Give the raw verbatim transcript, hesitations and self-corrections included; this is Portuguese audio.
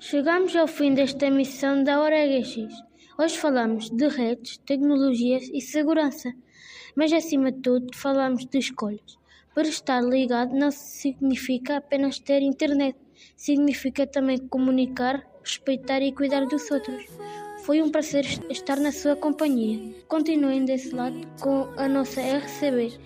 Chegamos ao fim desta emissão da Hora H X. Hoje falamos de redes, tecnologias e segurança, mas acima de tudo falamos de escolhas. Para estar ligado não significa apenas ter internet, significa também comunicar, respeitar e cuidar dos outros. Foi um prazer estar na sua companhia. Continuem desse lado com a nossa R C B.